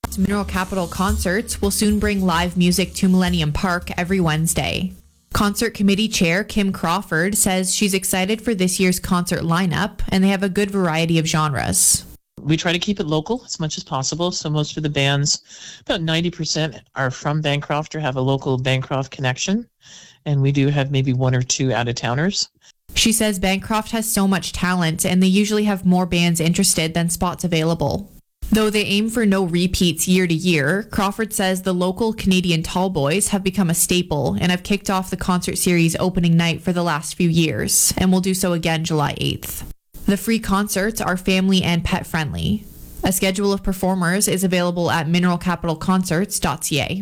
Mineral Capital Concerts will soon bring live music to Millennium Park every Wednesday. Concert Committee Chair Kim Crawford says she's excited for this year's concert lineup, and they have a good variety of genres. We try to keep it local as much as possible, so most of the bands, about 90%, are from Bancroft or have a local Bancroft connection, and we do have maybe one or two out-of-towners. She says Bancroft has so much talent, and they usually have more bands interested than spots available. Though they aim for no repeats year to year, Crawford says the local Canadian Tallboys have become a staple and have kicked off the concert series opening night for the last few years, and will do so again July 8th. The free concerts are family and pet friendly. A schedule of performers is available at mineralcapitalconcerts.ca.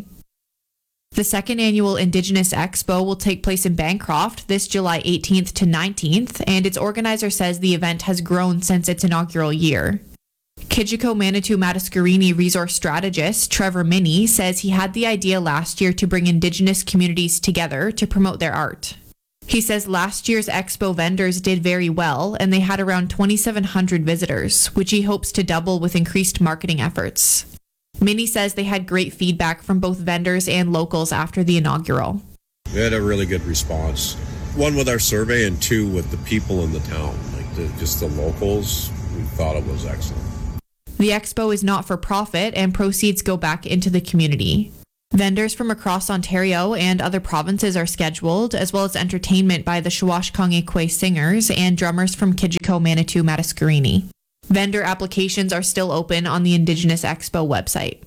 The second annual Indigenous Expo will take place in Bancroft this July 18th to 19th, and its organizer says the event has grown since its inaugural year. Kijiko Manitou Mataskarini resource strategist Trevor Minnie says he had the idea last year to bring Indigenous communities together to promote their art. He says last year's expo vendors did very well, and they had around 2,700 visitors, which he hopes to double with increased marketing efforts. Minnie says they had great feedback from both vendors and locals after the inaugural. We had a really good response. One with our survey and two with the people in the town, just the locals. We thought it was excellent. The expo is not for profit, and proceeds go back into the community. Vendors from across Ontario and other provinces are scheduled, as well as entertainment by the Shawashkang-Ikwe singers and drummers from Kijiko Manitou Mataskarini. Vendor applications are still open on the Indigenous Expo website.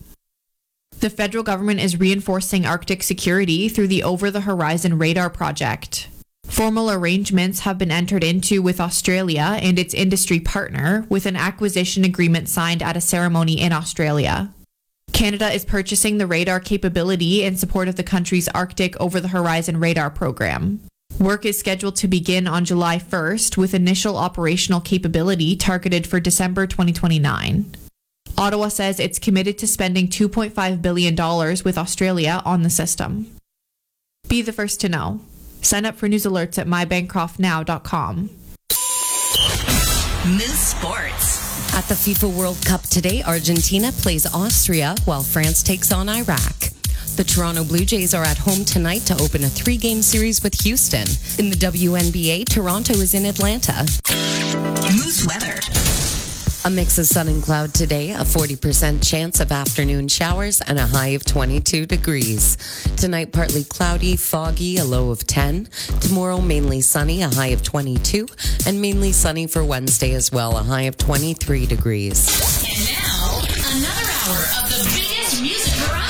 The federal government is reinforcing Arctic security through the Over-the-Horizon Radar project. Formal arrangements have been entered into with Australia and its industry partner, with an acquisition agreement signed at a ceremony in Australia. Canada is purchasing the radar capability in support of the country's Arctic Over-the-Horizon Radar program. Work is scheduled to begin on July 1st, with initial operational capability targeted for December 2029. Ottawa says it's committed to spending $2.5 billion with Australia on the system. Be the first to know. Sign up for news alerts at mybancroftnow.com. Moose Sports. At the FIFA World Cup today, Argentina plays Austria while France takes on Iraq. The Toronto Blue Jays are at home tonight to open a 3-game series with Houston. In the WNBA, Toronto is in Atlanta. Moose weather. A mix of sun and cloud today, a 40% chance of afternoon showers, and a high of 22 degrees. Tonight, partly cloudy, foggy, a low of 10. Tomorrow, mainly sunny, a high of 22. And mainly sunny for Wednesday as well, a high of 23 degrees. And now, another hour of the biggest music variety.